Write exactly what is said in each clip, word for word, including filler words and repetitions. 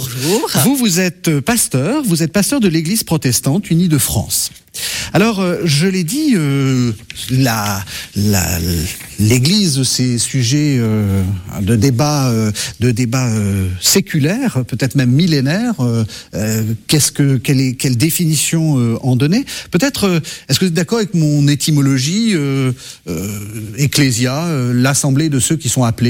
bonjour. Bonjour. Vous, vous êtes pasteur, vous êtes pasteur de l'Église protestante unie de France. Alors, euh, je l'ai dit, euh, la, la, l'Église, ces sujets euh, de débat, euh, de débat euh, séculaire, peut-être même millénaire. Euh, euh, qu'est-ce que, quelle, est, quelle définition euh, en donner ? Peut-être, euh, est-ce que vous êtes d'accord avec mon étymologie, euh, euh, ecclésia, euh, l'assemblée de ceux qui sont appelés ?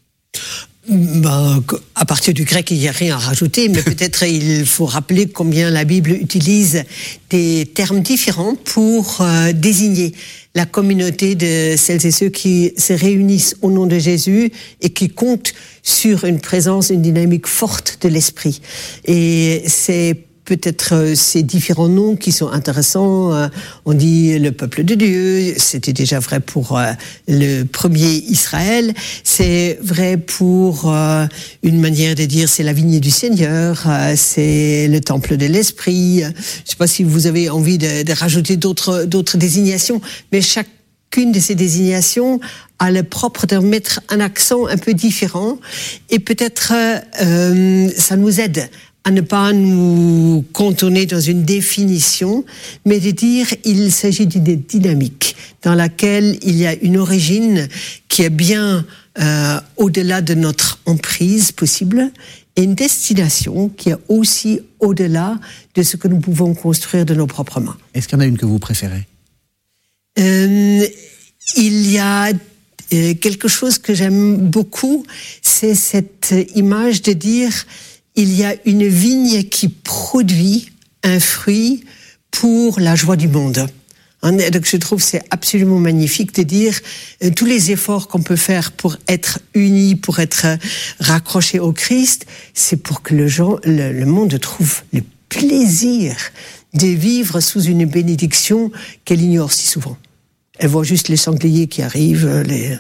Ben, à partir du grec, il n'y a rien à rajouter, mais peut-être il faut rappeler combien la Bible utilise des termes différents pour euh, désigner la communauté de celles et ceux qui se réunissent au nom de Jésus et qui comptent sur une présence, une dynamique forte de l'esprit. Et c'est peut-être ces différents noms qui sont intéressants. On dit le peuple de Dieu, c'était déjà vrai pour le premier Israël, c'est vrai pour une manière de dire c'est la vigne du Seigneur, c'est le temple de l'Esprit. Je ne sais pas si vous avez envie de, de rajouter d'autres, d'autres désignations, mais chacune de ces désignations a le propre de mettre un accent un peu différent et peut-être euh, ça nous aide à ne pas nous cantonner dans une définition, mais de dire il s'agit d'une dynamique dans laquelle il y a une origine qui est bien euh, au-delà de notre emprise possible et une destination qui est aussi au-delà de ce que nous pouvons construire de nos propres mains. Est-ce qu'il y en a une que vous préférez ? euh, Il y a euh, quelque chose que j'aime beaucoup, c'est cette image de dire il y a une vigne qui produit un fruit pour la joie du monde. Donc je trouve que c'est absolument magnifique de dire euh, tous les efforts qu'on peut faire pour être unis, pour être euh, raccrochés au Christ, c'est pour que le, gens, le, le monde trouve le plaisir de vivre sous une bénédiction qu'elle ignore si souvent. Elle voit juste les sangliers qui arrivent, les...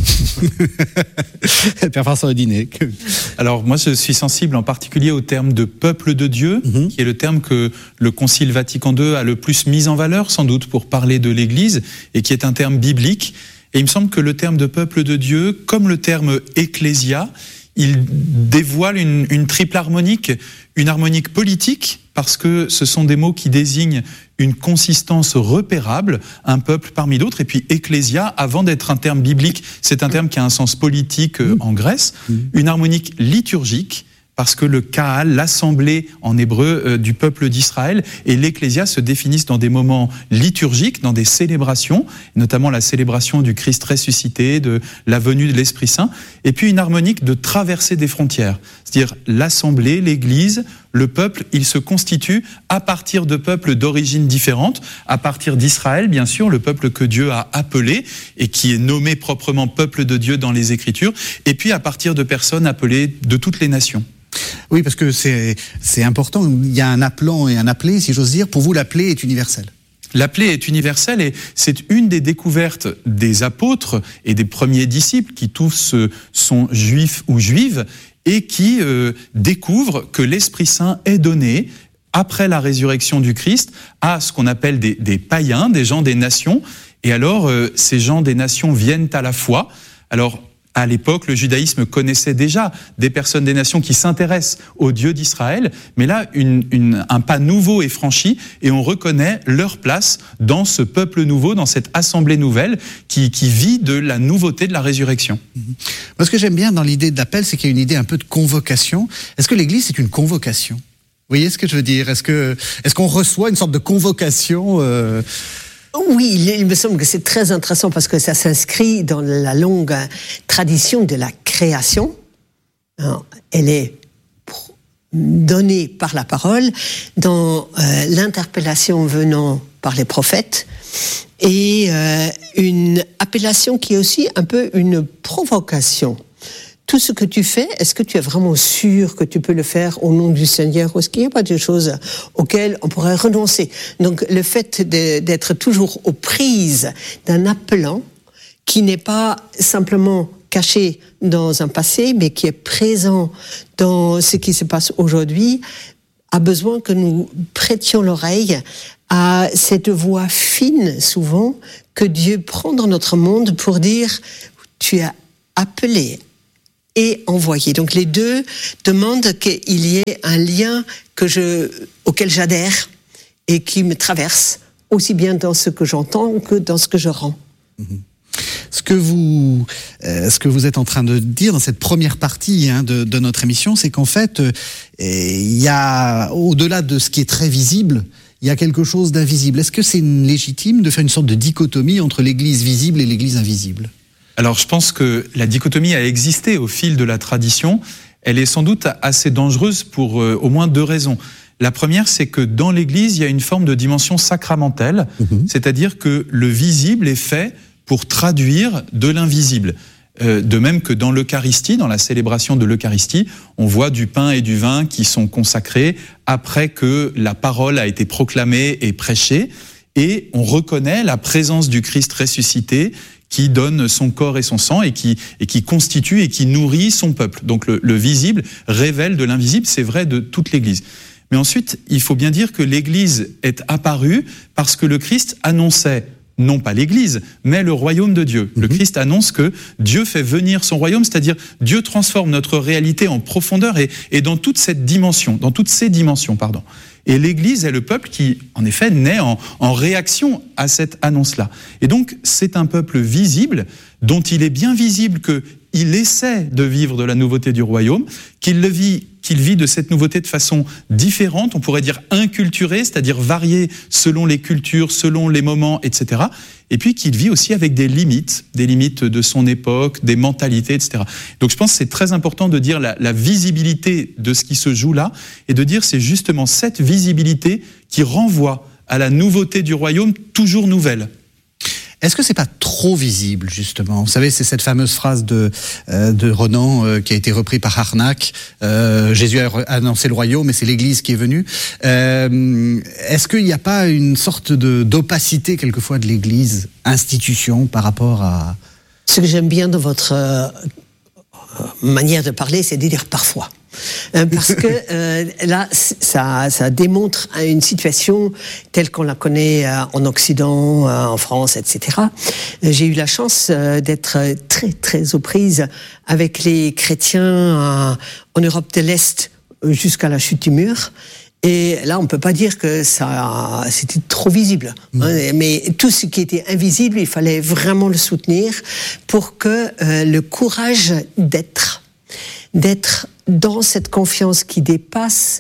Père François Audinet. Alors moi je suis sensible en particulier au terme de peuple de Dieu, mmh. qui est le terme que le Concile Vatican deux a le plus mis en valeur sans doute pour parler de l'Église et qui est un terme biblique. Et il me semble que le terme de peuple de Dieu, comme le terme ecclésia, il dévoile une, une triple harmonique, une harmonique politique, parce que ce sont des mots qui désignent une consistance repérable, un peuple parmi d'autres, et puis ecclésia, avant d'être un terme biblique, c'est un terme qui a un sens politique euh, en Grèce, une harmonique liturgique, parce que le Kahal, l'assemblée en hébreu euh, du peuple d'Israël, et l'ecclésia se définissent dans des moments liturgiques, dans des célébrations, notamment la célébration du Christ ressuscité, de la venue de l'Esprit Saint, et puis une harmonique de traversée des frontières, c'est-à-dire l'assemblée, l'Église, le peuple, il se constitue à partir de peuples d'origines différentes, à partir d'Israël, bien sûr, le peuple que Dieu a appelé et qui est nommé proprement peuple de Dieu dans les Écritures, et puis à partir de personnes appelées de toutes les nations. Oui, parce que c'est, c'est important, il y a un appelant et un appelé, si j'ose dire. Pour vous, l'appelé est universel. L'appelé est universel et c'est une des découvertes des apôtres et des premiers disciples qui tous sont juifs ou juives et qui euh, découvrent que l'Esprit Saint est donné après la résurrection du Christ à ce qu'on appelle des, des païens, des gens des nations. Et alors, euh, ces gens des nations viennent à la foi. Alors, à l'époque, le judaïsme connaissait déjà des personnes des nations qui s'intéressent au Dieu d'Israël, mais là, une, une, un pas nouveau est franchi et on reconnaît leur place dans ce peuple nouveau, dans cette assemblée nouvelle qui, qui vit de la nouveauté de la résurrection. Moi, ce que j'aime bien dans l'idée d'appel, c'est qu'il y a une idée un peu de convocation. Est-ce que l'Église, c'est une convocation ? Vous voyez ce que je veux dire ? Est-ce que, est-ce qu'on reçoit une sorte de convocation euh... Oui, il me semble que c'est très intéressant parce que ça s'inscrit dans la longue tradition de la création. Elle est donnée par la parole, dans euh, l'interpellation venant par les prophètes, et euh, une appellation qui est aussi un peu une provocation. Tout ce que tu fais, est-ce que tu es vraiment sûr que tu peux le faire au nom du Seigneur ou est-ce qu'il n'y a pas des choses auxquelles on pourrait renoncer ? Donc le fait de, d'être toujours aux prises d'un appelant qui n'est pas simplement caché dans un passé, mais qui est présent dans ce qui se passe aujourd'hui, a besoin que nous prêtions l'oreille à cette voix fine, souvent, que Dieu prend dans notre monde pour dire « tu es appelé ». et envoyer. Donc les deux demandent qu'il y ait un lien que je, auquel j'adhère et qui me traverse, aussi bien dans ce que j'entends que dans ce que je rends. Mmh. Ce que vous, euh, ce que vous êtes en train de dire dans cette première partie hein, de, de notre émission, c'est qu'en fait, euh, il y a, au-delà de ce qui est très visible, il y a quelque chose d'invisible. Est-ce que c'est légitime de faire une sorte de dichotomie entre l'Église visible et l'Église invisible ? Alors, je pense que la dichotomie a existé au fil de la tradition. Elle est sans doute assez dangereuse pour euh, au moins deux raisons. La première, c'est que dans l'Église, il y a une forme de dimension sacramentelle, mmh. c'est-à-dire que le visible est fait pour traduire de l'invisible. Euh, de même que dans l'Eucharistie, dans la célébration de l'Eucharistie, on voit du pain et du vin qui sont consacrés après que la parole a été proclamée et prêchée, et on reconnaît la présence du Christ ressuscité qui donne son corps et son sang et qui, et qui constitue et qui nourrit son peuple. Donc le, le visible révèle de l'invisible, c'est vrai de toute l'Église. Mais ensuite, il faut bien dire que l'Église est apparue parce que le Christ annonçait non pas l'Église, mais le royaume de Dieu. Mmh. Le Christ annonce que Dieu fait venir son royaume, c'est-à-dire Dieu transforme notre réalité en profondeur et, et dans toute cette dimension, dans toutes ces dimensions, pardon. Et l'Église est le peuple qui, en effet, naît en, en réaction à cette annonce-là. Et donc, c'est un peuple visible, dont il est bien visible qu'il essaie de vivre de la nouveauté du royaume, qu'il le vit, qu'il vit de cette nouveauté de façon différente, on pourrait dire inculturée, c'est-à-dire variée selon les cultures, selon les moments, et cetera. Et puis qu'il vit aussi avec des limites, des limites de son époque, des mentalités, et cetera. Donc je pense que c'est très important de dire la, la visibilité de ce qui se joue là, et de dire c'est justement cette visibilité qui renvoie à la nouveauté du royaume, toujours nouvelle. Est-ce que c'est pas trop visible, justement ? Vous savez, c'est cette fameuse phrase de, euh, de Renan euh, qui a été reprise par Harnack. Euh, Jésus a annoncé le royaume, mais c'est l'Église qui est venue. Euh, est-ce qu'il n'y a pas une sorte de, d'opacité, quelquefois, de l'Église, institution, par rapport à... Ce que j'aime bien dans votre euh, manière de parler, c'est de dire parfois. Euh, parce que euh, là, ça, ça démontre une situation telle qu'on la connaît euh, en Occident, euh, en France, et cetera. Euh, j'ai eu la chance euh, d'être très, très aux prises avec les chrétiens euh, en Europe de l'Est jusqu'à la chute du mur. Et là, on peut pas dire que ça, c'était trop visible. Mmh. Hein, mais tout ce qui était invisible, il fallait vraiment le soutenir pour que euh, le courage d'être, d'être dans cette confiance qui dépasse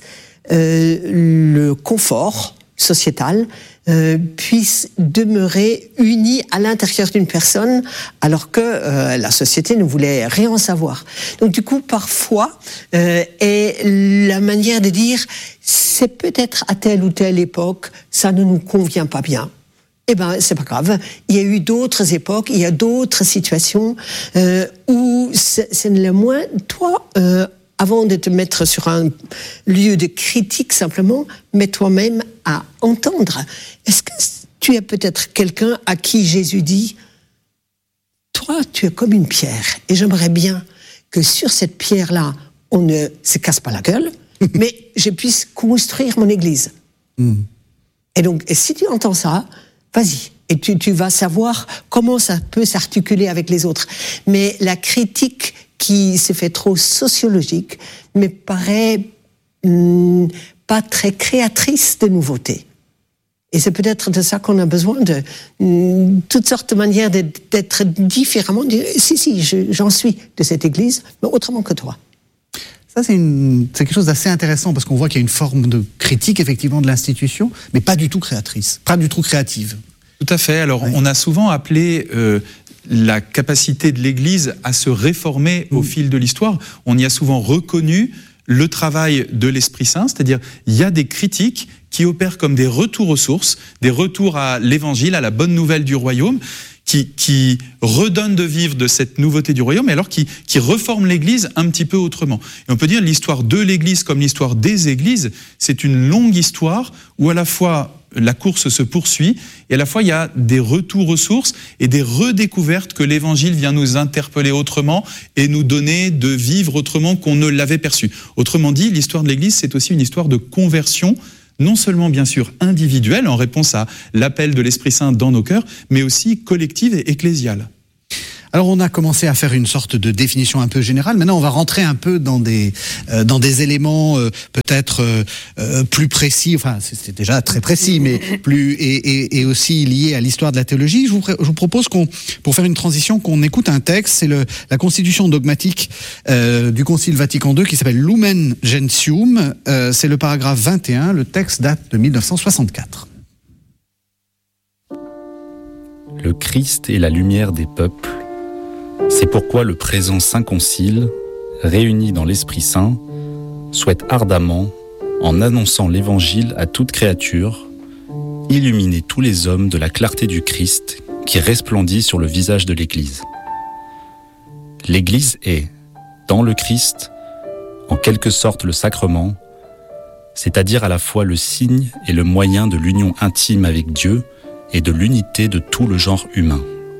euh, le confort sociétal, euh, puisse demeurer unie à l'intérieur d'une personne, alors que euh, la société ne voulait rien en savoir. Donc du coup, parfois, euh, est la manière de dire, c'est peut-être à telle ou telle époque, ça ne nous convient pas bien. Eh ben, c'est pas grave. Il y a eu d'autres époques, il y a d'autres situations euh, où c'est, c'est le moins. Toi, euh, avant de te mettre sur un lieu de critique simplement, mets toi-même à entendre. Est-ce que tu es peut-être quelqu'un à qui Jésus dit, toi, tu es comme une pierre, et j'aimerais bien que sur cette pierre-là, on ne se casse pas la gueule, mais je puisse construire mon église. Mm. Et donc, et si tu entends ça, vas-y. Et tu, tu vas savoir comment ça peut s'articuler avec les autres. Mais la critique qui se fait trop sociologique me paraît hum, pas très créatrice de nouveautés. Et c'est peut-être de ça qu'on a besoin, de hum, toutes sortes de manières de, d'être différemment. De, si, si, je, j'en suis de cette église, mais autrement que toi. Ça, c'est, une, c'est quelque chose d'assez intéressant, parce qu'on voit qu'il y a une forme de critique, effectivement, de l'institution, mais pas du tout créatrice, pas du tout créative. Tout à fait. Alors, oui. On a souvent appelé euh, la capacité de l'Église à se réformer mmh. au fil de l'histoire. On y a souvent reconnu le travail de l'Esprit Saint, c'est-à-dire il y a des critiques qui opèrent comme des retours aux sources, des retours à l'Évangile, à la bonne nouvelle du royaume, qui, qui redonnent de vivre de cette nouveauté du royaume, et alors qui, qui reforment l'Église un petit peu autrement. Et on peut dire l'histoire de l'Église comme l'histoire des Églises, c'est une longue histoire où à la fois la course se poursuit, et à la fois il y a des retours aux sources et des redécouvertes que l'Évangile vient nous interpeller autrement et nous donner de vivre autrement qu'on ne l'avait perçu. Autrement dit, l'histoire de l'Église, c'est aussi une histoire de conversion, non seulement bien sûr individuelle, en réponse à l'appel de l'Esprit Saint dans nos cœurs, mais aussi collective et ecclésiale. Alors on a commencé à faire une sorte de définition un peu générale. Maintenant on va rentrer un peu dans des euh, dans des éléments euh, peut-être euh, euh, plus précis. Enfin c'est déjà très précis, mais plus et, et, et aussi lié à l'histoire de la théologie. Je vous, je vous propose qu'on, pour faire une transition, qu'on écoute un texte. C'est le la constitution dogmatique euh, du Concile Vatican deux qui s'appelle Lumen Gentium. Euh, c'est le paragraphe vingt et un. Le texte date de mille neuf cent soixante-quatre. Le Christ est la lumière des peuples. C'est pourquoi le présent Saint Concile, réuni dans l'Esprit Saint, souhaite ardemment, en annonçant l'Évangile à toute créature, illuminer tous les hommes de la clarté du Christ qui resplendit sur le visage de l'Église. L'Église est, dans le Christ, en quelque sorte le sacrement, c'est-à-dire à la fois le signe et le moyen de l'union intime avec Dieu et de l'unité de tout le genre humain.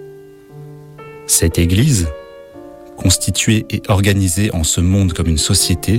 Cette Église, constituée et organisée en ce monde comme une société,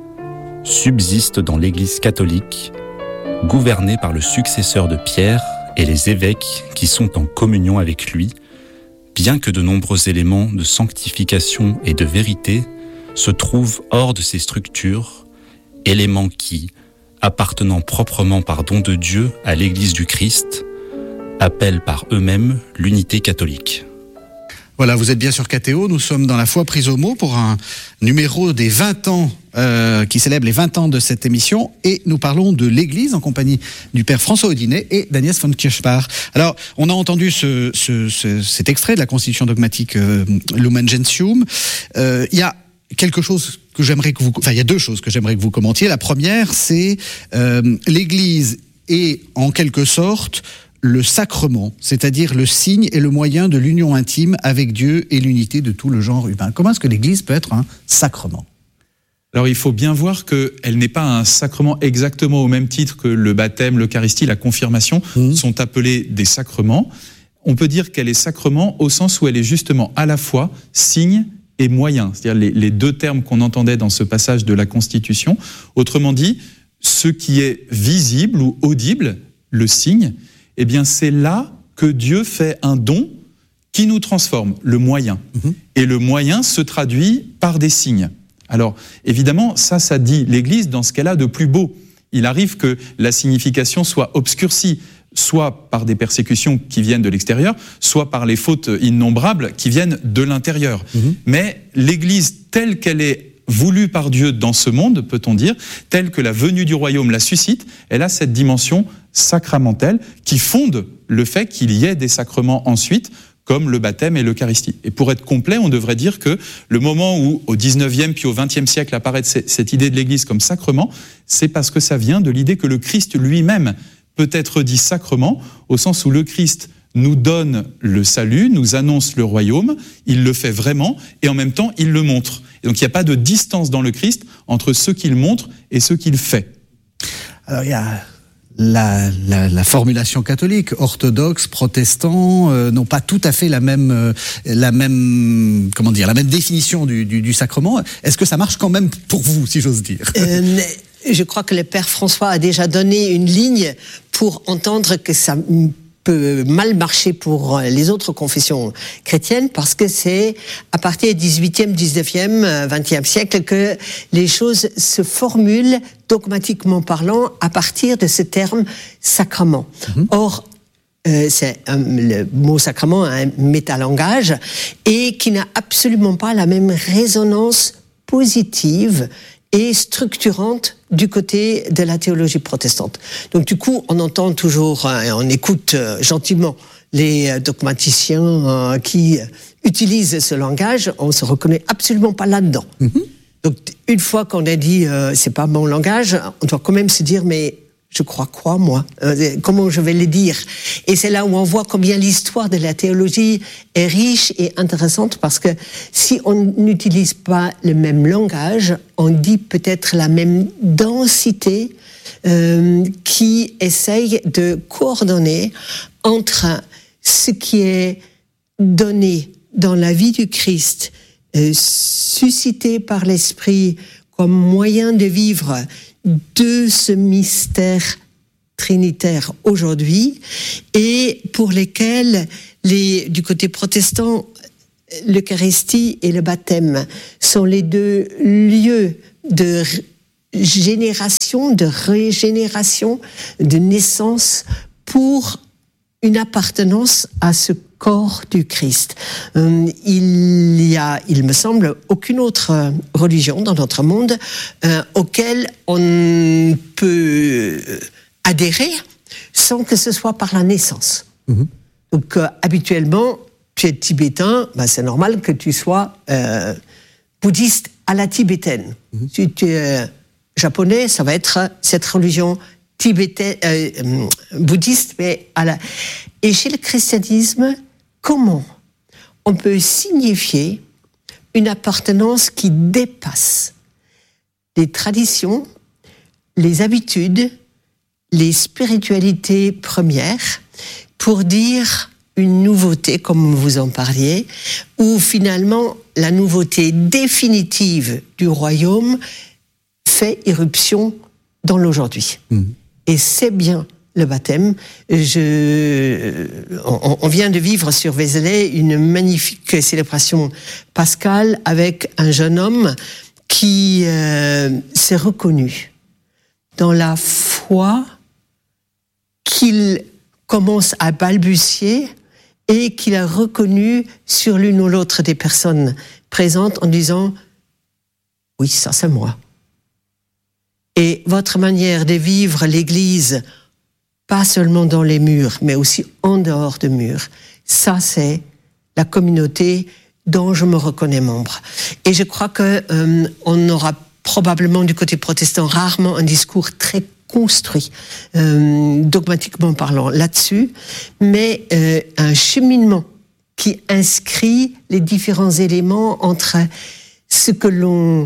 subsiste dans l'Église catholique, gouvernée par le successeur de Pierre et les évêques qui sont en communion avec lui, bien que de nombreux éléments de sanctification et de vérité se trouvent hors de ces structures, éléments qui, appartenant proprement par don de Dieu à l'Église du Christ, appellent par eux-mêmes l'unité catholique. Voilà, vous êtes bien sur K T O, nous sommes dans la foi prise au mot pour un numéro des vingt ans, euh, qui célèbre les vingt ans de cette émission, et nous parlons de l'Église en compagnie du Père François Audinet et d'Agnès von Kirchbach. Alors, on a entendu ce, ce, ce, cet extrait de la Constitution dogmatique euh, Lumen Gentium. Euh, il y a quelque chose que j'aimerais que vous... Enfin, il y a deux choses que j'aimerais que vous commentiez. La première, c'est euh, l'Église est en quelque sorte le sacrement, c'est-à-dire le signe et le moyen de l'union intime avec Dieu et l'unité de tout le genre humain. Comment est-ce que l'Église peut être un sacrement ? Alors il faut bien voir qu'elle n'est pas un sacrement exactement au même titre que le baptême, l'Eucharistie, la confirmation mmh. sont appelés des sacrements. On peut dire qu'elle est sacrement au sens où elle est justement à la fois signe et moyen, c'est-à-dire les, les deux termes qu'on entendait dans ce passage de la Constitution. Autrement dit, ce qui est visible ou audible, le signe, eh bien c'est là que Dieu fait un don qui nous transforme, le moyen. Mmh. Et le moyen se traduit par des signes. Alors, évidemment, ça, ça dit l'Église dans ce qu'elle a de plus beau. Il arrive que la signification soit obscurcie, soit par des persécutions qui viennent de l'extérieur, soit par les fautes innombrables qui viennent de l'intérieur. Mmh. Mais l'Église telle qu'elle est voulue par Dieu dans ce monde, peut-on dire, telle que la venue du royaume la suscite, elle a cette dimension sacramentelle qui fonde le fait qu'il y ait des sacrements ensuite, comme le baptême et l'Eucharistie. Et pour être complet, on devrait dire que le moment où, au dix-neuvième puis au vingtième siècle, apparaît cette idée de l'Église comme sacrement, c'est parce que ça vient de l'idée que le Christ lui-même peut être dit sacrement, au sens où le Christ nous donne le salut, nous annonce le royaume, il le fait vraiment, et en même temps, il le montre. Et donc il n'y a pas de distance dans le Christ entre ce qu'il montre et ce qu'il fait. Alors il y a... La, la, la formulation catholique, orthodoxe, protestant, euh, n'ont pas tout à fait la même, euh, la même, comment dire, la même définition du, du, du sacrement. Est-ce que ça marche quand même pour vous, si j'ose dire ? euh, Je crois que le Père François a déjà donné une ligne pour entendre que ça peut mal marcher pour les autres confessions chrétiennes, parce que c'est à partir du dix-huitième, dix-neuvième, vingtième siècle que les choses se formulent dogmatiquement parlant à partir de ce terme sacrement. Mmh. Or, euh, c'est un, le mot sacrement a un métalangage et qui n'a absolument pas la même résonance positive et structurante du côté de la théologie protestante. Donc du coup, on entend toujours, et on écoute gentiment les dogmaticiens qui utilisent ce langage, on se reconnaît absolument pas là-dedans. Mm-hmm. Donc une fois qu'on a dit euh, c'est pas mon langage, on doit quand même se dire mais je crois quoi, moi ? euh, Comment je vais le dire ? Et c'est là où on voit combien l'histoire de la théologie est riche et intéressante, parce que si on n'utilise pas le même langage, on dit peut-être la même densité euh, qui essaye de coordonner entre ce qui est donné dans la vie du Christ, euh, suscité par l'Esprit comme moyen de vivre de ce mystère trinitaire aujourd'hui, et pour lesquels, les, du côté protestant, l'Eucharistie et le baptême sont les deux lieux de génération, de régénération, de naissance pour une appartenance à ce corps du Christ. Euh, il y a, il me semble, aucune autre religion dans notre monde euh, auquel on peut adhérer sans que ce soit par la naissance. Mmh. Donc, euh, habituellement, tu es tibétain, ben, c'est normal que tu sois euh, bouddhiste à la tibétaine. Mmh. Si tu es japonais, ça va être cette religion tibétaine, euh, bouddhiste, mais à la... Et chez le christianisme, comment on peut signifier une appartenance qui dépasse les traditions, les habitudes, les spiritualités premières, pour dire une nouveauté, comme vous en parliez, où finalement la nouveauté définitive du royaume fait irruption dans l'aujourd'hui. Mmh. Et c'est bien le baptême. Je, on, on vient de vivre sur Vézelay une magnifique célébration pascale avec un jeune homme qui euh, s'est reconnu dans la foi qu'il commence à balbutier et qu'il a reconnu sur l'une ou l'autre des personnes présentes en disant « Oui, ça c'est moi ». Et votre manière de vivre l'Église, pas seulement dans les murs, mais aussi en dehors des murs, ça c'est la communauté dont je me reconnais membre. Et je crois que euh, on aura probablement du côté protestant rarement un discours très construit, euh, dogmatiquement parlant, là-dessus, mais euh, un cheminement qui inscrit les différents éléments entre ce que l'on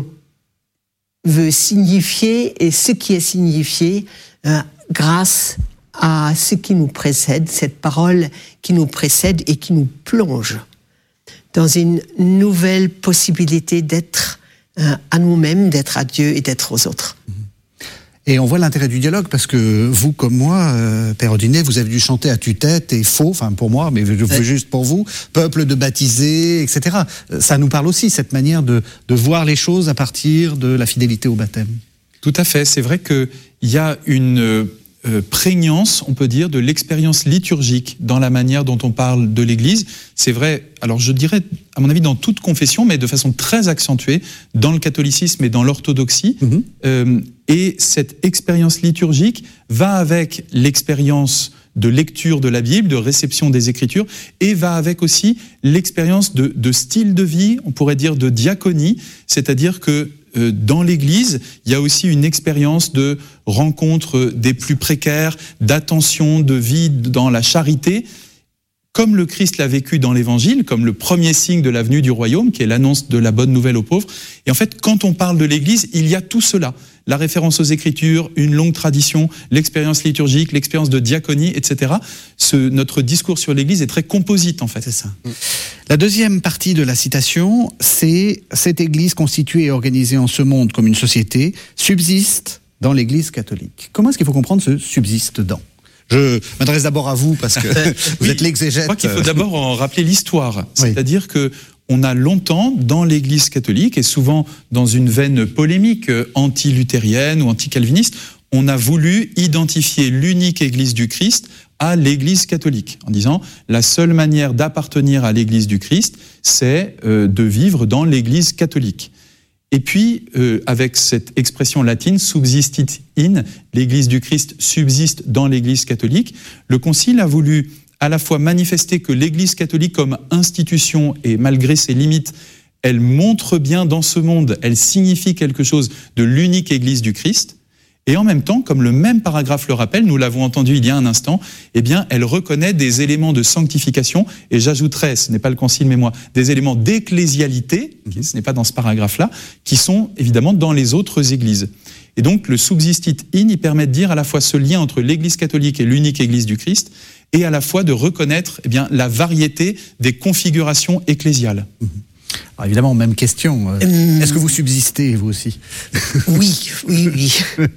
veut signifier et ce qui est signifié euh, grâce à ce qui nous précède, cette parole qui nous précède et qui nous plonge dans une nouvelle possibilité d'être euh, à nous-mêmes, d'être à Dieu et d'être aux autres. Et on voit l'intérêt du dialogue parce que vous, comme moi, euh, Père Audinet, vous avez dû chanter à tue-tête et faux, enfin pour moi, mais je fais juste pour vous, peuple de baptisés, et cetera. Ça nous parle aussi, cette manière de, de voir les choses à partir de la fidélité au baptême. Tout à fait. C'est vrai qu'il y a une euh, prégnance, on peut dire, de l'expérience liturgique dans la manière dont on parle de l'Église. C'est vrai, alors je dirais, à mon avis, dans toute confession, mais de façon très accentuée, dans le catholicisme et dans l'orthodoxie. Mmh. Euh, et cette expérience liturgique va avec l'expérience de lecture de la Bible, de réception des Écritures, et va avec aussi l'expérience de, de style de vie, on pourrait dire de diaconie, c'est-à-dire que euh, dans l'Église, il y a aussi une expérience de rencontre des plus précaires, d'attention, de vie dans la charité, comme le Christ l'a vécu dans l'Évangile, comme le premier signe de la venue du royaume, qui est l'annonce de la bonne nouvelle aux pauvres. Et en fait, quand on parle de l'Église, il y a tout cela. La référence aux Écritures, une longue tradition, l'expérience liturgique, l'expérience de diaconie, et cetera. Ce, notre discours sur l'Église est très composite, en fait. C'est ça. La deuxième partie de la citation, c'est « Cette Église constituée et organisée en ce monde comme une société subsiste dans l'Église catholique ». Comment est-ce qu'il faut comprendre ce « subsiste dans » ? Je m'adresse d'abord à vous parce que vous oui, êtes l'exégète. Je crois qu'il faut d'abord en rappeler l'histoire. C'est-à-dire oui. que on a longtemps, dans l'Église catholique, et souvent dans une veine polémique anti-luthérienne ou anti-calviniste, on a voulu identifier l'unique Église du Christ à l'Église catholique, en disant la seule manière d'appartenir à l'Église du Christ, c'est euh, de vivre dans l'Église catholique. Et puis, euh, avec cette expression latine, subsistit in, l'Église du Christ subsiste dans l'Église catholique, le Concile a voulu à la fois manifester que l'Église catholique comme institution, et malgré ses limites, elle montre bien dans ce monde, elle signifie quelque chose de l'unique Église du Christ, et en même temps, comme le même paragraphe le rappelle, nous l'avons entendu il y a un instant, eh bien, elle reconnaît des éléments de sanctification, et j'ajouterais, ce n'est pas le Concile mais moi, des éléments d'ecclésialité, mmh. ce n'est pas dans ce paragraphe-là, qui sont évidemment dans les autres églises. Et donc, le subsistit in, il permet de dire à la fois ce lien entre l'Église catholique et l'unique Église du Christ, et à la fois de reconnaître eh bien, la variété des configurations ecclésiales. Mmh. Alors évidemment, même question. Euh, hum... Est-ce que vous subsistez, vous aussi ? Oui, oui, oui.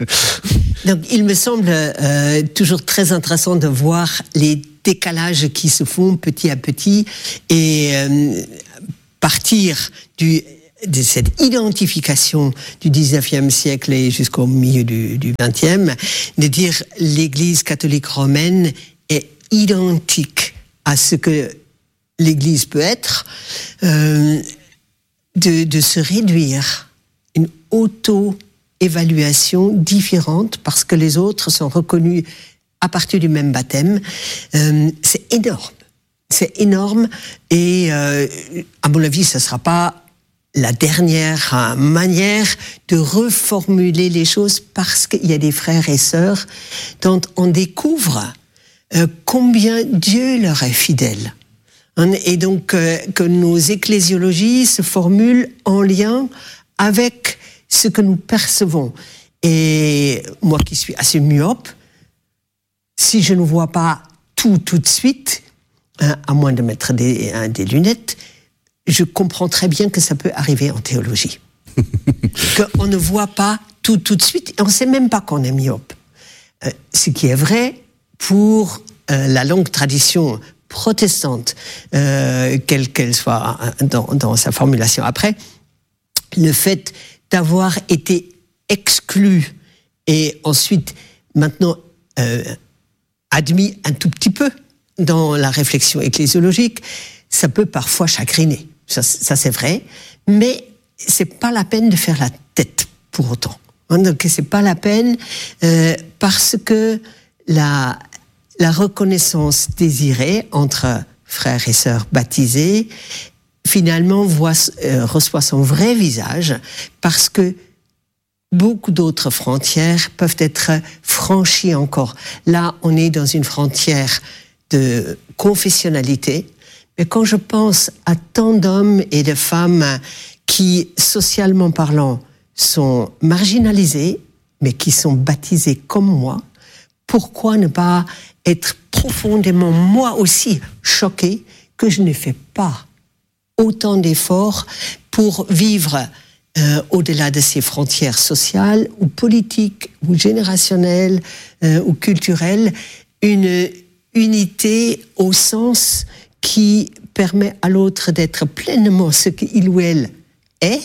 Donc, il me semble euh, toujours très intéressant de voir les décalages qui se font petit à petit. Et euh, partir du, de cette identification du dix-neuvième siècle et jusqu'au milieu du, du vingtième, de dire l'Église catholique romaine est identique à ce que l'Église peut être, euh, de, de se réduire une auto-évaluation différente parce que les autres sont reconnus à partir du même baptême, euh, c'est énorme. C'est énorme et euh, à mon avis, ce ne sera pas la dernière euh, manière de reformuler les choses parce qu'il y a des frères et sœurs dont on découvre euh, combien Dieu leur est fidèle. Et donc euh, que nos ecclésiologies se formulent en lien avec ce que nous percevons. Et moi qui suis assez myope, si je ne vois pas tout tout de suite, hein, à moins de mettre des, hein, des lunettes, je comprends très bien que ça peut arriver en théologie. Qu'on ne voit pas tout tout de suite, et on ne sait même pas qu'on est myope. Euh, ce qui est vrai pour euh, la longue tradition protestante, euh, quelle qu'elle soit dans, dans sa formulation après, le fait d'avoir été exclu et ensuite maintenant euh, admis un tout petit peu dans la réflexion ecclésiologique, ça peut parfois chagriner. Ça, ça c'est vrai, mais c'est pas la peine de faire la tête pour autant. Donc c'est pas la peine euh, parce que la la reconnaissance désirée entre frères et sœurs baptisés finalement voit, euh, reçoit son vrai visage parce que beaucoup d'autres frontières peuvent être franchies encore. Là, on est dans une frontière de confessionnalité, mais quand je pense à tant d'hommes et de femmes qui, socialement parlant, sont marginalisés, mais qui sont baptisés comme moi, pourquoi ne pas être profondément, moi aussi, choqué que je ne fais pas autant d'efforts pour vivre euh, au-delà de ces frontières sociales ou politiques ou générationnelles euh, ou culturelles, une unité au sens qui permet à l'autre d'être pleinement ce qu'il ou elle est,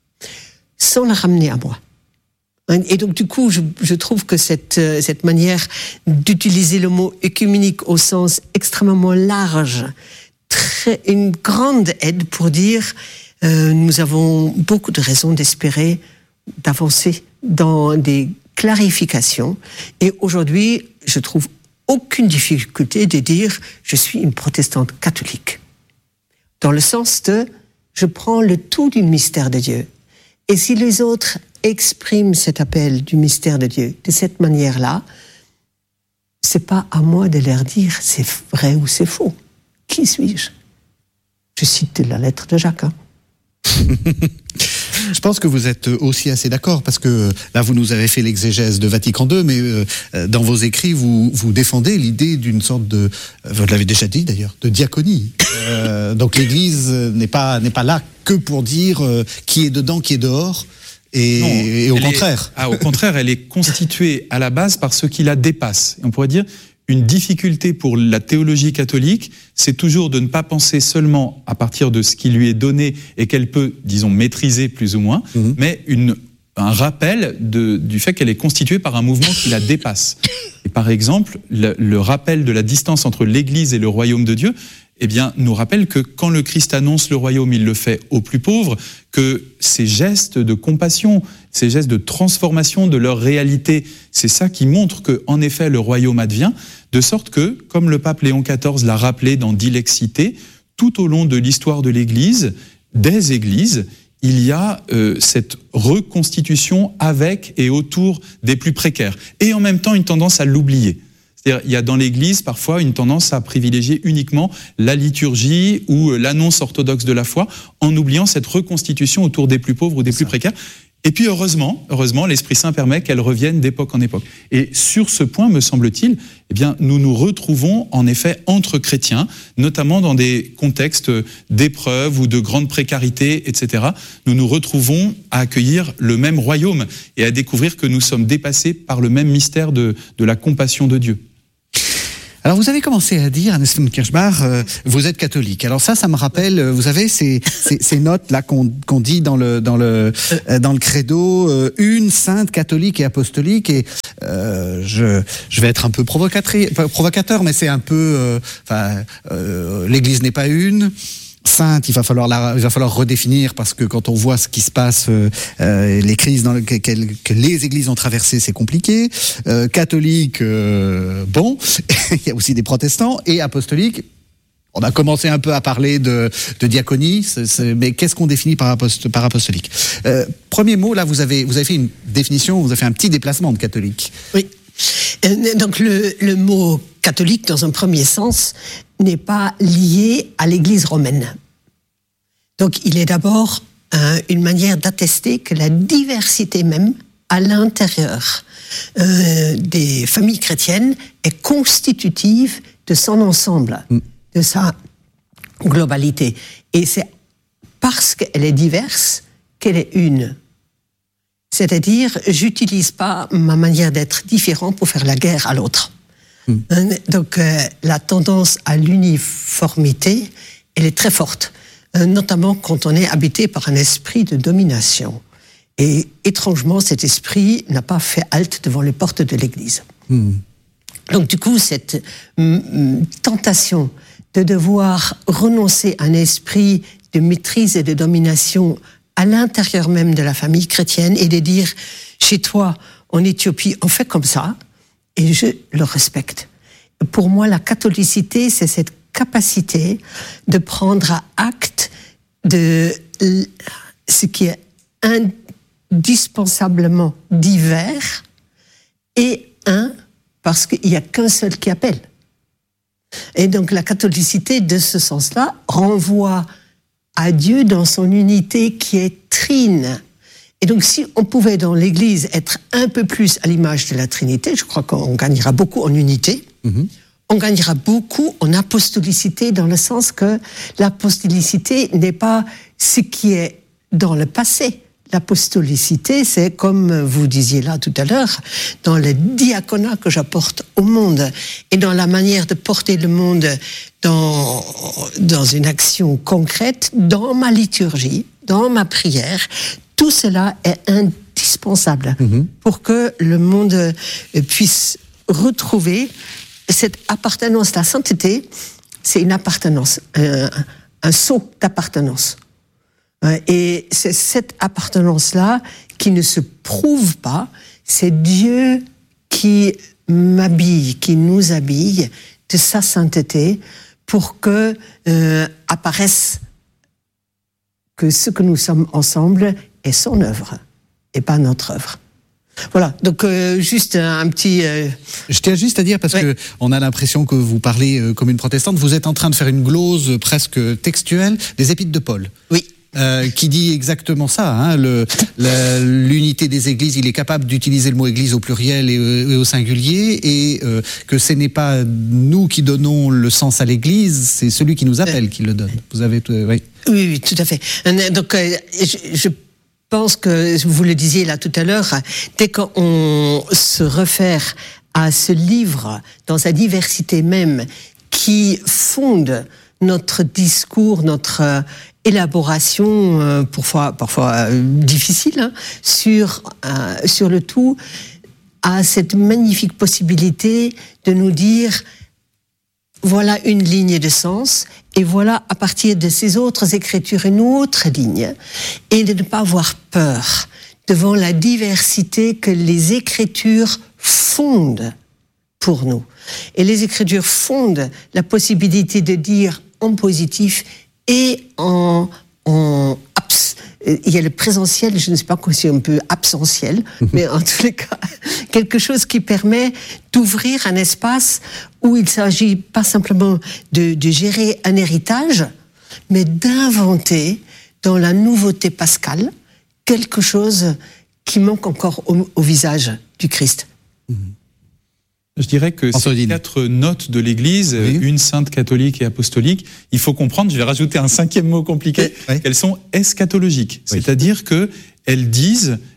sans la ramener à moi. Et donc, du coup, je, je trouve que cette, cette manière d'utiliser le mot œcuménique au sens extrêmement large, très, une grande aide pour dire euh, nous avons beaucoup de raisons d'espérer, d'avancer dans des clarifications. Et aujourd'hui, je trouve aucune difficulté de dire je suis une protestante catholique. Dans le sens de je prends le tout du mystère de Dieu. Et si les autres expriment cet appel du mystère de Dieu de cette manière-là, c'est pas à moi de leur dire c'est vrai ou c'est faux. Qui suis-je? Je cite la lettre de Jacques. Hein. Je pense que vous êtes aussi assez d'accord, parce que là, vous nous avez fait l'exégèse de Vatican deux, mais euh, dans vos écrits, vous, vous défendez l'idée d'une sorte de, vous l'avez déjà dit d'ailleurs, de diaconie. Euh, donc l'Église n'est pas, n'est pas là que pour dire euh, qui est dedans, qui est dehors, et, non, et au contraire. Est, ah, au contraire, elle est constituée à la base par ceux qui la dépassent. Et on pourrait dire, une difficulté pour la théologie catholique, c'est toujours de ne pas penser seulement à partir de ce qui lui est donné et qu'elle peut, disons, maîtriser plus ou moins, mmh. mais une, un rappel de, du fait qu'elle est constituée par un mouvement qui la dépasse. Et par exemple, le, le rappel de la distance entre l'Église et le royaume de Dieu, eh bien, nous rappelle que quand le Christ annonce le royaume, il le fait aux plus pauvres, que ces gestes de compassion, ces gestes de transformation de leur réalité, c'est ça qui montre que, en effet, le royaume advient, de sorte que, comme le pape Léon quatorze l'a rappelé dans Dilexité, tout au long de l'histoire de l'Église, des églises, il y a euh, cette reconstitution avec et autour des plus précaires, et en même temps une tendance à l'oublier. C'est-à-dire, il y a dans l'Église parfois une tendance à privilégier uniquement la liturgie ou l'annonce orthodoxe de la foi, en oubliant cette reconstitution autour des plus pauvres ou des plus précaires. Et puis heureusement, heureusement, l'Esprit Saint permet qu'elle revienne d'époque en époque. Et sur ce point, me semble-t-il, eh bien, nous nous retrouvons en effet entre chrétiens, notamment dans des contextes d'épreuves ou de grande précarité, et cetera. Nous nous retrouvons à accueillir le même royaume et à découvrir que nous sommes dépassés par le même mystère de, de la compassion de Dieu. Alors vous avez commencé à dire, Anne Kirchbach, euh, vous êtes catholique. Alors ça, ça me rappelle, vous savez, ces, ces, ces notes là qu'on, qu'on dit dans le dans le euh, dans le credo, euh, une sainte catholique et apostolique. Et euh, je je vais être un peu provocateur, mais c'est un peu, enfin, euh, euh, l'Église n'est pas une. Sainte, il va falloir la, il va falloir redéfinir, parce que quand on voit ce qui se passe, euh, euh, les crises dans le, que, que les églises ont traversées, c'est compliqué. Euh, catholique, euh, bon, il y a aussi des protestants, et apostolique. On a commencé un peu à parler de, de diaconie, c'est, c'est, mais qu'est-ce qu'on définit par, apost, par apostolique? euh, Premier mot, là, vous avez, vous avez fait une définition, vous avez fait un petit déplacement de catholique. Oui. Donc le, le mot catholique, dans un premier sens, n'est pas lié à l'Église romaine. Donc il est d'abord euh, une manière d'attester que la diversité même à l'intérieur euh, des familles chrétiennes est constitutive de son ensemble, mm. de sa globalité. Et c'est parce qu'elle est diverse qu'elle est une. C'est-à-dire, j'utilise pas ma manière d'être différent pour faire la guerre à l'autre. Mmh. Donc, euh, la tendance à l'uniformité, elle est très forte, euh, notamment quand on est habité par un esprit de domination. Et étrangement, cet esprit n'a pas fait halte devant les portes de l'Église. Mmh. Donc, du coup, cette mm, tentation de devoir renoncer à un esprit de maîtrise et de domination à l'intérieur même de la famille chrétienne, et de dire, chez toi, en Éthiopie, on fait comme ça, et je le respecte. Pour moi, la catholicité, c'est cette capacité de prendre à acte de ce qui est indispensablement divers, et un, parce qu'il n'y a qu'un seul qui appelle. Et donc la catholicité, de ce sens-là, renvoie à Dieu dans son unité qui est trine. Et donc, si on pouvait dans l'Église être un peu plus à l'image de la Trinité, je crois qu'on gagnera beaucoup en unité, mmh. on gagnera beaucoup en apostolicité, dans le sens que l'apostolicité n'est pas ce qui est dans le passé. L'apostolicité, c'est, comme vous disiez là tout à l'heure, dans le diaconat que j'apporte au monde, et dans la manière de porter le monde dans, dans une action concrète, dans ma liturgie, dans ma prière. Tout cela est indispensable mmh. pour que le monde puisse retrouver cette appartenance. La sainteté, c'est une appartenance, un, un saut d'appartenance. Et c'est cette appartenance-là qui ne se prouve pas, c'est Dieu qui m'habille, qui nous habille de sa sainteté pour que euh, apparaisse que ce que nous sommes ensemble est son œuvre et pas notre œuvre. Voilà, donc euh, juste un, un petit... Euh... Je tiens juste à dire, parce ouais. que on a l'impression que vous parlez euh, comme une protestante, vous êtes en train de faire une glose presque textuelle des épîtres de Paul. Oui. Euh, qui dit exactement ça, hein, le, la, l'unité des églises, il est capable d'utiliser le mot église au pluriel et, et au singulier, et euh, que ce n'est pas nous qui donnons le sens à l'église, c'est celui qui nous appelle euh, qui le donne. Vous avez, euh, oui. oui, oui, tout à fait. Donc, euh, je, je pense que vous le disiez là tout à l'heure, dès qu'on se réfère à ce livre dans sa diversité même, qui fonde notre discours, notre euh, élaboration, euh, parfois, parfois euh, difficile, hein, sur, euh, sur le tout, à cette magnifique possibilité de nous dire, voilà une ligne de sens, et voilà à partir de ces autres écritures une autre ligne, et de ne pas avoir peur devant la diversité que les écritures fondent pour nous. Et les écritures fondent la possibilité de dire en positif et en, en abs, il y a le présentiel, je ne sais pas si on peut absentiel, mais en tous les cas, quelque chose qui permet d'ouvrir un espace où il ne s'agit pas simplement de, de gérer un héritage, mais d'inventer dans la nouveauté pascale quelque chose qui manque encore au, au visage du Christ. Mmh. Je dirais que ces quatre notes de l'Église, oui. une sainte, catholique et apostolique, il faut comprendre, je vais rajouter un cinquième mot compliqué, oui. qu'elles sont eschatologiques. Oui. C'est-à-dire qu'elles disent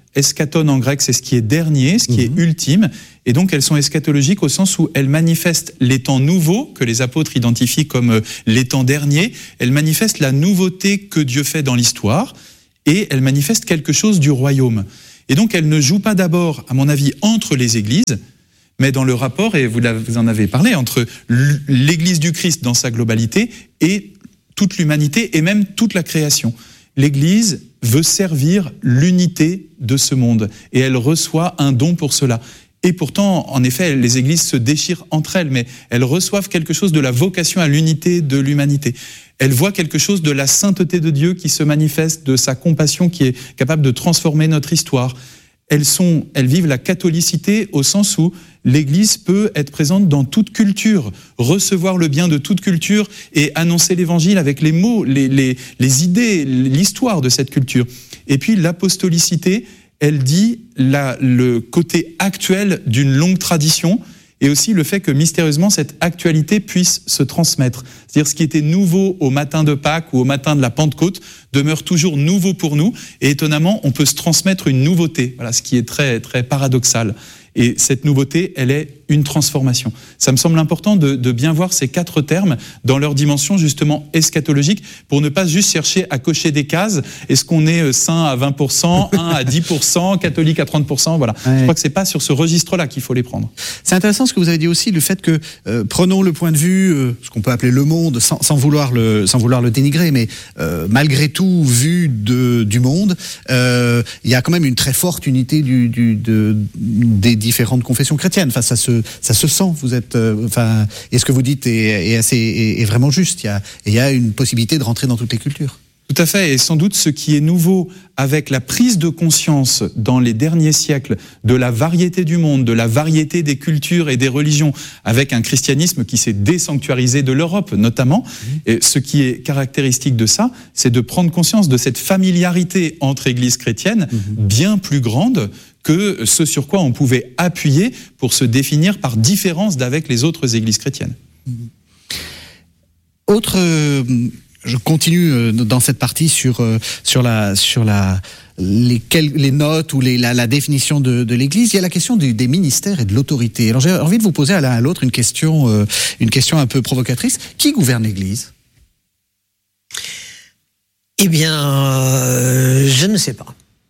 eschaton en grec, c'est ce qui est dernier, ce qui mmh. est ultime. Et donc, elles sont eschatologiques au sens où elles manifestent les temps nouveaux, que les apôtres identifient comme les temps derniers. Elles manifestent la nouveauté que Dieu fait dans l'histoire. Et elles manifestent quelque chose du royaume. Et donc, elles ne jouent pas d'abord, à mon avis, entre les églises, mais dans le rapport, et vous en avez parlé, entre l'Église du Christ dans sa globalité et toute l'humanité et même toute la création. L'Église veut servir l'unité de ce monde et elle reçoit un don pour cela. Et pourtant, en effet, les églises se déchirent entre elles, mais elles reçoivent quelque chose de la vocation à l'unité de l'humanité. Elles voient quelque chose de la sainteté de Dieu qui se manifeste, de sa compassion qui est capable de transformer notre histoire. Elles sont, elles vivent la catholicité au sens où l'Église peut être présente dans toute culture, recevoir le bien de toute culture et annoncer l'Évangile avec les mots, les, les, les idées, l'histoire de cette culture. Et puis l'apostolicité, elle dit la, le côté actuel d'une longue tradition et aussi le fait que mystérieusement cette actualité puisse se transmettre. C'est-à-dire ce qui était nouveau au matin de Pâques ou au matin de la Pentecôte demeure toujours nouveau pour nous et étonnamment on peut se transmettre une nouveauté, voilà, ce qui est très, très paradoxal. Et cette nouveauté, elle est une transformation. Ça me semble important de, de bien voir ces quatre termes dans leur dimension justement eschatologique pour ne pas juste chercher à cocher des cases. Est-ce qu'on est saint à vingt pour cent, un à dix pour cent, catholique à trente pour cent? Voilà. Ouais. Je crois que c'est pas sur ce registre-là qu'il faut les prendre. C'est intéressant ce que vous avez dit aussi, le fait que, euh, prenons le point de vue, euh, ce qu'on peut appeler le monde, sans, sans, vouloir, le, sans vouloir le dénigrer, mais euh, malgré tout, vu de, du monde, euh, il y a quand même une très forte unité du, du, de, des différentes confessions chrétiennes. Enfin, ça se, ça se sent. Vous êtes, euh, enfin, et ce que vous dites est, est assez, est, est vraiment juste. Il y a, il y a une possibilité de rentrer dans toutes les cultures. Tout à fait. Et sans doute, ce qui est nouveau avec la prise de conscience dans les derniers siècles de la variété du monde, de la variété des cultures et des religions, avec un christianisme qui s'est désanctuarisé de l'Europe, notamment. Mmh. Et ce qui est caractéristique de ça, c'est de prendre conscience de cette familiarité entre églises chrétiennes, mmh. bien plus grande que ce sur quoi on pouvait appuyer pour se définir par différence d'avec les autres églises chrétiennes. Autre, euh, je continue dans cette partie sur sur la sur la les, les notes ou les, la, la définition de, de l'Église. Il y a la question du, des ministères et de l'autorité. Alors j'ai envie de vous poser à l'un à l'autre une question euh, une question un peu provocatrice. Qui gouverne l'Église? Eh bien, euh, je ne sais pas.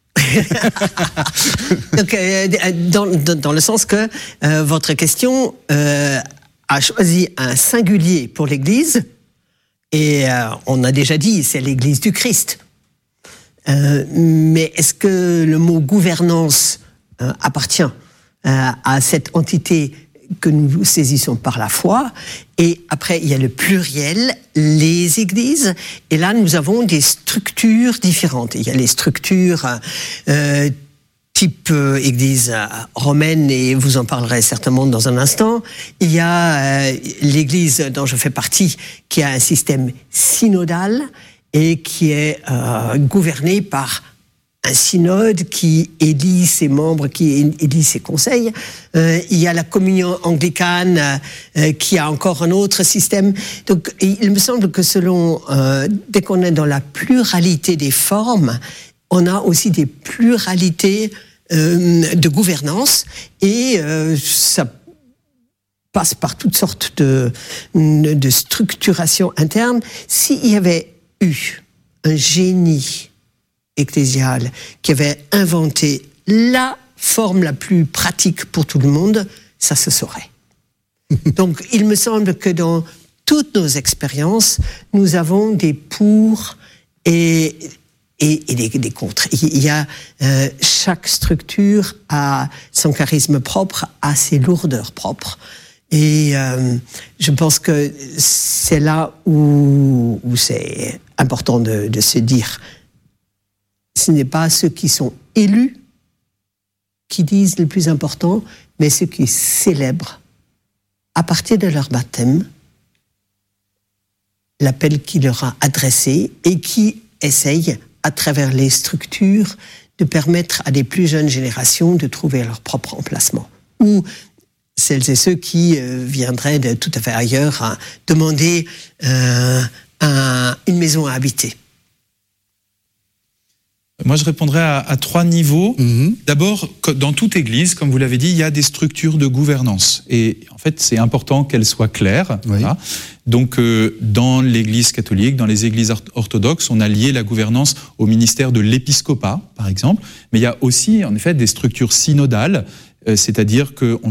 Donc, euh, dans, dans, dans le sens que euh, votre question euh, a choisi un singulier pour l'Église et euh, on a déjà dit c'est l'Église du Christ. Euh, mais est-ce que le mot gouvernance euh, appartient euh, à cette entité que nous saisissons par la foi? Et après, il y a le pluriel, les églises. Et là, nous avons des structures différentes. Il y a les structures euh, type euh, église romaine, et vous en parlerez certainement dans un instant. Il y a euh, l'église dont je fais partie, qui a un système synodal et qui est euh, gouverné par un synode qui élit ses membres, qui élit ses conseils. Euh, il y a la communion anglicane euh, qui a encore un autre système. Donc, il me semble que selon, euh, dès qu'on est dans la pluralité des formes, on a aussi des pluralités euh, de gouvernance et euh, ça passe par toutes sortes de, de structurations internes. S'il y avait eu un génie ecclésial qui avait inventé la forme la plus pratique pour tout le monde, ça se saurait. Donc, il me semble que dans toutes nos expériences, nous avons des pour et, et, et des, des contre. Il y a euh, chaque structure a son charisme propre, a ses lourdeurs propres. Et euh, je pense que c'est là où, où c'est important de, de se dire ce n'est pas ceux qui sont élus qui disent le plus important, mais ceux qui célèbrent, à partir de leur baptême, l'appel qui leur a adressé et qui essayent, à travers les structures, de permettre à des plus jeunes générations de trouver leur propre emplacement. Ou celles et ceux qui euh, viendraient de tout à fait ailleurs à demander euh, un, une maison à habiter. Moi, je répondrais à, à trois niveaux. Mmh. D'abord, dans toute église, comme vous l'avez dit, il y a des structures de gouvernance. Et en fait, c'est important qu'elles soient claires. Oui. Voilà. Donc, euh, dans l'église catholique, dans les églises orthodoxes, on a lié la gouvernance au ministère de l'épiscopat, par exemple. Mais il y a aussi, en effet, des structures synodales, euh, c'est-à-dire qu'on